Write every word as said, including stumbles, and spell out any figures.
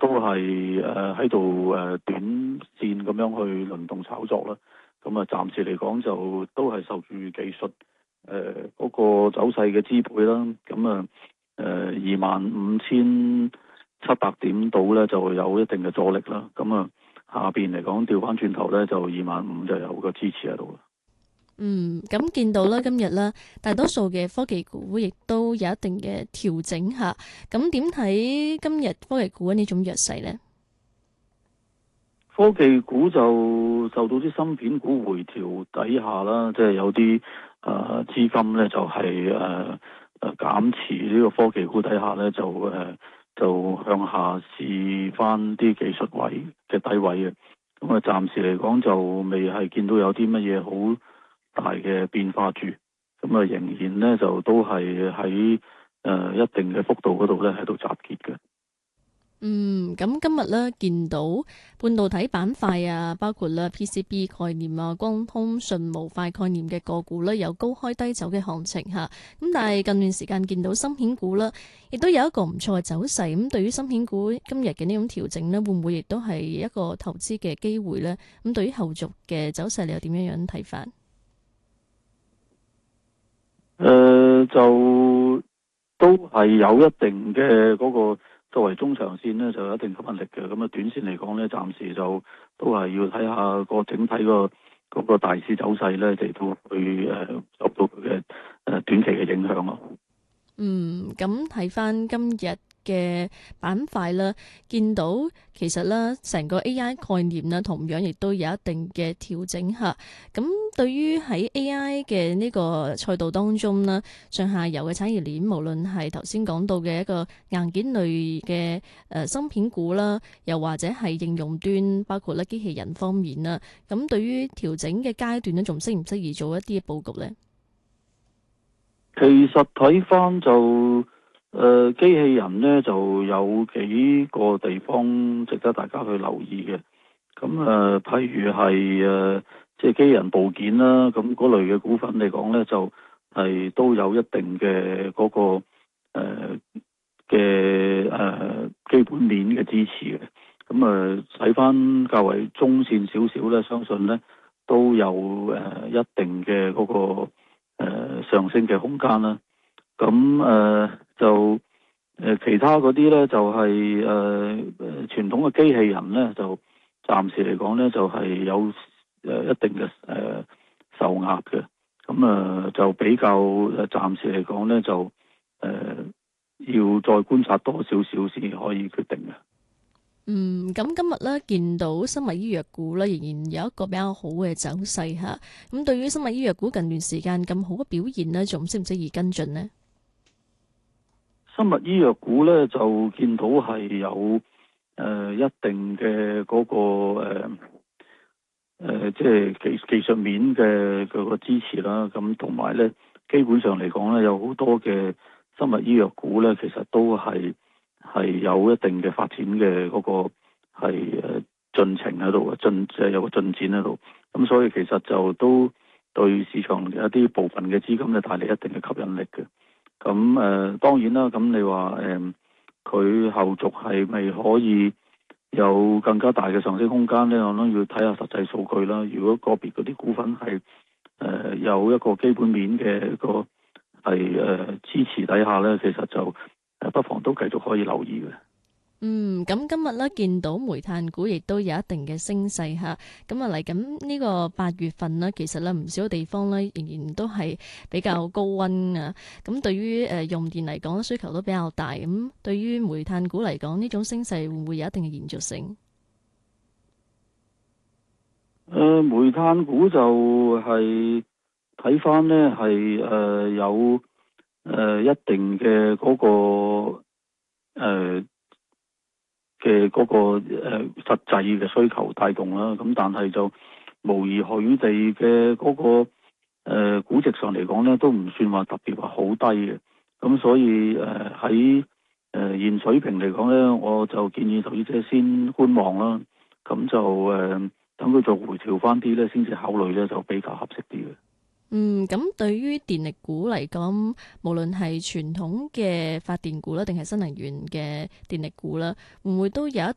都係誒喺度誒短線咁樣去輪動炒作啦。咁啊，暫時嚟講就都係受住技術誒嗰、呃那個走勢嘅支配啦。咁啊誒二萬五千七百點度咧就有一定嘅阻力啦。咁啊下邊嚟講調翻轉頭咧就二萬五就有個支持喺度啦。 嗯，咁見到啦，今日啦，大多數嘅科技股亦都有一定嘅調整下。咁點睇今日科技股呢種弱勢呢？ 科技股就受到啲芯片股回調底下啦，即係有啲誒資金咧就係誒誒減持呢個科技股底下咧就誒、呃、就向下試翻啲技術位嘅低位嘅。咁啊，暫時嚟講就未係見到有啲乜嘢好大嘅變化住。咁啊，仍然咧就都係喺誒一定嘅幅度嗰度咧喺度集結嘅。 嗯，咁今日咧見到半導體板塊啊，包括啦 P C B 概念啊、光通訊模塊概念嘅個股咧，有高開低走嘅行情吓。咁但係近段時間見到芯片股啦，亦都有一個唔錯嘅走勢。咁對於芯片股今日嘅呢種調整咧，會唔會亦都係一個投資嘅機會咧？咁對於後續嘅走勢，你又點樣樣睇法？ 誒、呃，就都係有一定嘅嗰、那個。作為中長線咧，就有一定吸引力嘅。咁啊，短線嚟講咧，暫時就都係要睇下個整體個嗰個大市走勢咧，嚟到去誒受到佢嘅誒短期嘅影響咯。 嗯，咁睇翻今日嘅板塊啦，見到其實咧成個 A I 概念咧，同樣亦都有一定嘅調整下。咁對於喺 A I 嘅呢個賽道當中呢，上下游嘅產業鏈，無論係頭先講到嘅一個硬件類嘅誒芯片股啦，又或者係應用端，包括咧機器人方面啦，咁對於調整嘅階段咧，仲適唔適宜做一啲嘅佈局呢？ 其實睇翻就誒、呃、機器人咧，就有幾個地方值得大家去留意嘅。咁誒、呃，譬如係誒、呃、即係機器人部件啦，咁嗰類嘅股份嚟講咧，就係、是、都有一定嘅嗰、那個誒嘅誒基本面嘅支持嘅。咁啊，睇翻較為中線少少咧，相信咧都有誒、呃、一定嘅嗰、那個。誒、呃、上升嘅空間啦，咁誒、呃、就誒、呃、其他嗰啲咧就係誒誒傳統嘅機器人咧，就暫時嚟講咧就係、是、有誒、呃、一定嘅誒、呃、受壓嘅，咁啊、呃、就比較誒暫時嚟講咧就誒、呃、要再觀察多少少先可以決定嘅。 嗯，咁今日咧見到生物醫藥股咧仍然有一個比較好嘅走勢吓，咁對於生物醫藥股近段時間咁好嘅表現呢，仲適唔適宜跟進呢？ 生物醫藥股咧就見到係有誒、呃、一定嘅嗰、那個誒誒、呃呃、即係技技術面嘅嗰個支持啦，咁同埋咧基本上嚟講咧有好多嘅生物醫藥股咧其實都係。係有一定嘅發展嘅嗰個係誒進程喺度嘅進，即係有個進展喺度。咁所以其實就都對市場有一啲部分嘅資金咧帶嚟一定嘅吸引力嘅。咁誒、呃、當然啦，咁你話誒佢後續係咪可以有更加大嘅上升空間咧？我諗要睇下實際數據啦。如果個別嗰啲股份係誒、呃、有一個基本面嘅一個係誒、呃、支持底下咧，其實就不妨都繼續可以留意嘅。 嗯，咁今日咧見到煤炭股亦都有一定嘅升勢吓，咁啊嚟緊呢個八月份呢，其實咧唔少地方咧仍然都係比較高溫啊。咁對於誒用電嚟講，需求都比較大。咁對於煤炭股嚟講，呢種升勢會唔會有一定嘅延續性？ 誒、呃，煤炭股就係睇翻呢係誒有誒、呃、一定嘅嗰、那個誒嘅嗰個誒、呃、實際嘅需求帶動啦。咁但係就無疑佢哋嘅嗰個誒、呃、估值上嚟講呢，都唔算話特別話好低嘅。咁所以誒喺誒現水平嚟講呢，我就建議投資者先觀望啦。咁就誒。呃等佢再回調翻啲咧，先至考慮咧，就比較合適啲嘅。 嗯，咁對於電力股嚟講，無論係傳統嘅發電股啦，定係新能源嘅電力股啦，會唔會都有一